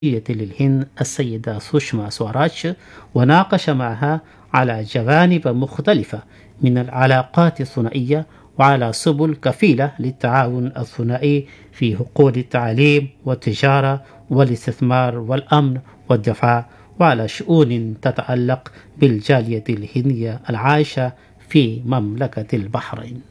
للهند السيدة سوشما سوراج، وناقش معها على جوانب مختلفة من العلاقات الثنائية وعلى سبل كفيلة للتعاون الثنائي في حقول التعليم والتجارة والاستثمار والأمن والدفاع، وعلى شؤون تتعلق بالجالية الهندية العايشة في مملكة البحرين.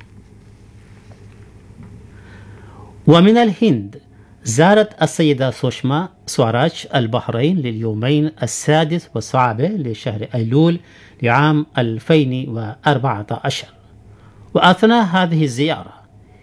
ومن الهند، زارت السيدة سوشما سوراج البحرين لليومين 6 و7 لشهر أيلول لعام 2014. وأثناء هذه الزيارة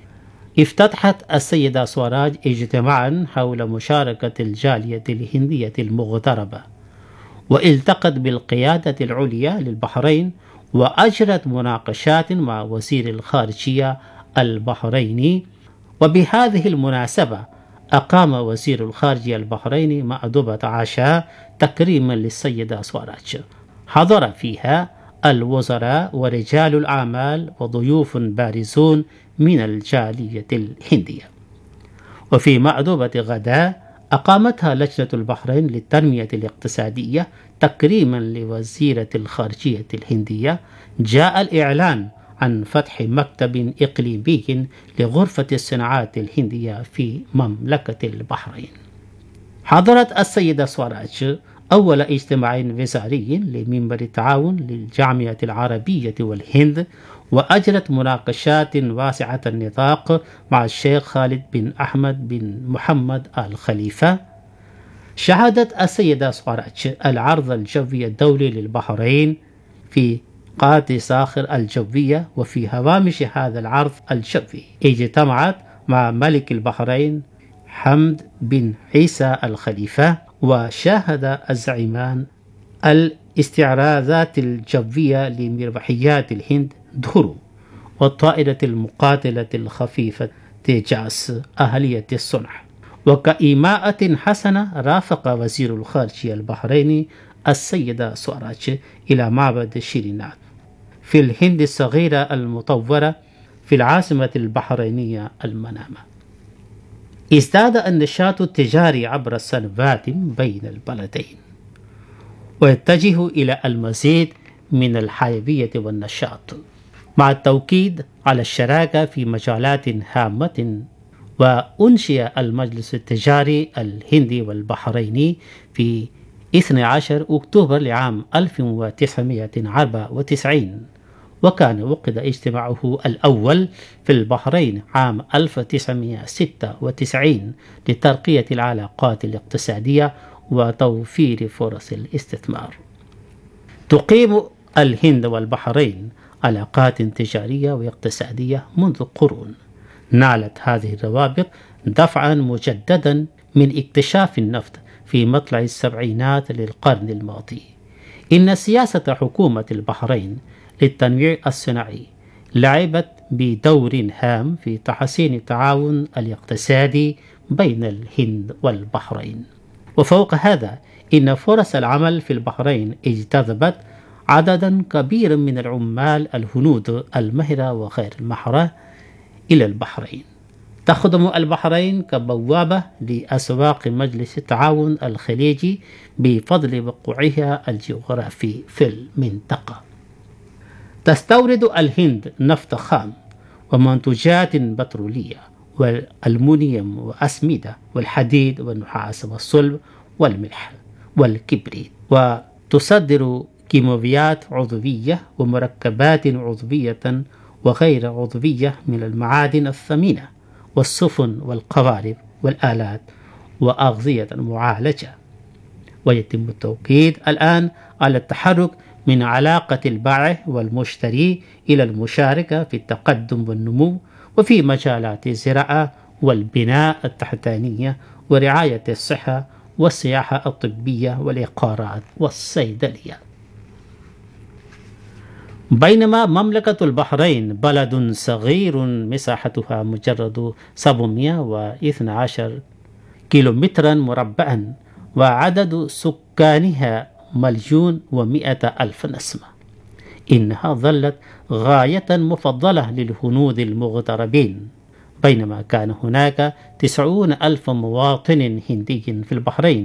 افتتحت السيدة سوراج اجتماعا حول مشاركة الجالية الهندية المغتربة، والتقت بالقيادة العليا للبحرين، وأجرت مناقشات مع وزير الخارجية البحريني. وبهذه المناسبة أقام وزير الخارجية البحريني مأدبة عشاء تكريما للسيدة سوراج، حضر فيها الوزراء ورجال الأعمال وضيوف بارزون من الجالية الهندية. وفي مأدبة غداء أقامتها لجنة البحرين للتنمية الاقتصادية تكريما لوزيرة الخارجية الهندية، جاء الإعلان عن فتح مكتب إقليمي لغرفة الصناعات الهندية في مملكة البحرين. حضرت السيدة سوراج أول اجتماع وزاري لمنبر التعاون للجامعة العربية والهند، وأجرت مناقشات واسعة النطاق مع الشيخ خالد بن أحمد بن محمد آل خليفة. شهدت السيدة سوراج العرض الجوي الدولي للبحرين في قاعة صاخر الجوية، وفي هوامش هذا العرض الجوي اجتمعت مع ملك البحرين حمد بن عيسى الخليفة، وشاهد الزعيمان الاستعراضات الجوية لمربحيات الهند دورو والطائرة المقاتلة الخفيفة تيجاس أهلية الصنع. وكإيماءة حسنة رافق وزير الخارجية البحريني السيدة سوراج إلى معبد شيرينات في الهند الصغيرة المطورة في العاصمة البحرينية المنامة. ازداد النشاط التجاري عبر السنوات بين البلدين، ويتجه إلى المزيد من الحيوية والنشاط، مع التوكيد على الشراكة في مجالات هامة. وأنشئ المجلس التجاري الهندي والبحريني في 12 أكتوبر لعام 1994، وكان وقد اجتماعه الأول في البحرين عام 1996 لترقية العلاقات الاقتصادية وتوفير فرص الاستثمار. تقيم الهند والبحرين علاقات تجارية واقتصادية منذ قرون. نالت هذه الروابط دفعا مجددا من اكتشاف النفط في مطلع السبعينات للقرن الماضي. إن سياسة حكومة البحرين للتنويع الصناعي لعبت بدور هام في تحسين التعاون الاقتصادي بين الهند والبحرين. وفوق هذا، إن فرص العمل في البحرين اجتذبت عددا كبيرا من العمال الهنود المهرة وغير المهرة إلى البحرين. تخدم البحرين كبوابة لأسواق مجلس التعاون الخليجي بفضل وقوعها الجغرافي في المنطقة. تستورد الهند نفط خام ومنتجات بترولية والألمنيوم وأسمدة والحديد والنحاس والصلب والملح والكبريت، وتصدر كيماويات عضوية ومركبات عضوية وغير عضوية من المعادن الثمينة والسفن والقوارب والآلات وأغذية معالجة. ويتم التوكيد الآن على التحرك من علاقة البائع والمشتري إلى المشاركة في التقدم والنمو، وفي مجالات الزراعة والبناء التحتانية ورعاية الصحة والسياحة الطبية والإقارات والصيدلية. بينما مملكة البحرين بلد صغير مساحتها مجرد 712 كيلومترا مربعا، وعدد سكانها 1,100,000 نسمة، إنها ظلت غاية مفضلة للهنود المغتربين، بينما كان هناك 90 ألف مواطن هندي في البحرين.